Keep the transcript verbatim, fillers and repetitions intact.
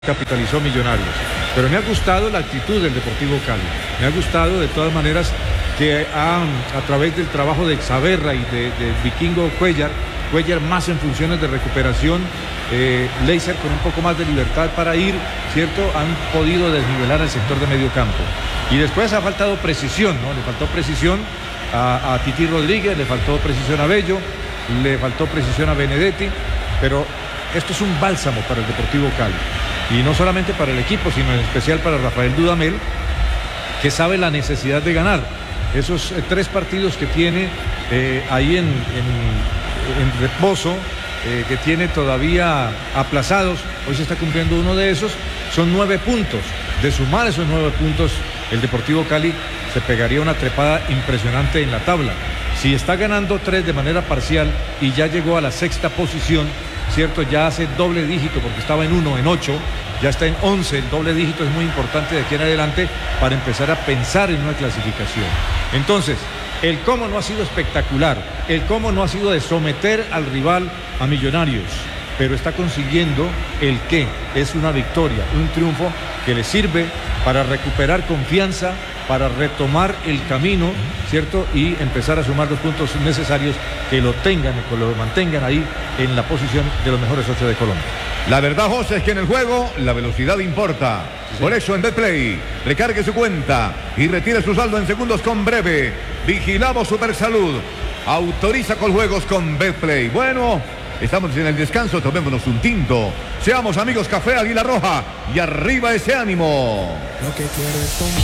capitalizó Millonarios, pero me ha gustado la actitud del Deportivo Cali, me ha gustado de todas maneras que han, a través del trabajo de Xaverra y de, de Vikingo Cuellar, Cuellar más en funciones de recuperación, eh, Leiser con un poco más de libertad para ir, ¿cierto? Han podido desnivelar el sector de medio campo. Y después ha faltado precisión, ¿no? Le faltó precisión a, a Titi Rodríguez, le faltó precisión a Bello, le faltó precisión a Benedetti, pero esto es un bálsamo para el Deportivo Cali. Y no solamente para el equipo, sino en especial para Rafael Dudamel, que sabe la necesidad de ganar. Esos eh, tres partidos que tiene eh, ahí en, en, en reposo, eh, que tiene todavía aplazados, hoy se está cumpliendo uno de esos, son nueve puntos. De sumar esos nueve puntos, el Deportivo Cali se pegaría una trepada impresionante en la tabla. Si está ganando tres de manera parcial y ya llegó a la sexta posición, ¿cierto? Ya hace doble dígito porque estaba en uno, en ocho, ya está en once, el doble dígito es muy importante de aquí en adelante para empezar a pensar en una clasificación. Entonces, el cómo no ha sido espectacular, el cómo no ha sido de someter al rival a Millonarios, pero está consiguiendo el qué, es una victoria, un triunfo que le sirve para recuperar confianza, para retomar el camino, ¿cierto? Y empezar a sumar los puntos necesarios que lo tengan, que lo mantengan ahí en la posición de los mejores ocho de Colombia. La verdad, José, es que en el juego la velocidad importa. Sí, por eso en Betplay, recargue su cuenta y retire su saldo en segundos con Breve. Vigilamos Supersalud. Autoriza con juegos con Betplay. Bueno, estamos en el descanso, tomémonos un tinto. Seamos amigos, Café Águila Roja y arriba ese ánimo. Lo que quiero es